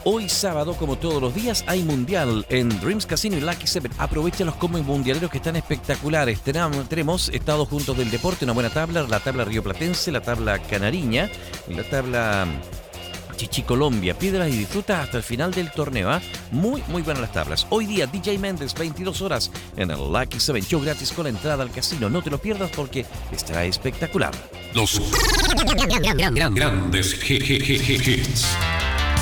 Hoy sábado, como todos los días, hay mundial en Dreams Casino y Lucky 7. Aprovecha los combos mundialeros que están espectaculares. Tenemos Estados Juntos del Deporte, una buena tabla, la tabla rioplatense, la tabla canariña y la tabla Chichi Colombia. Pídelas y disfruta hasta el final del torneo. Muy buenas las tablas. Hoy día DJ Méndez, 22 horas en el Lucky 7. Show gratis con la entrada al casino. No te lo pierdas porque estará espectacular. Los grandes hits.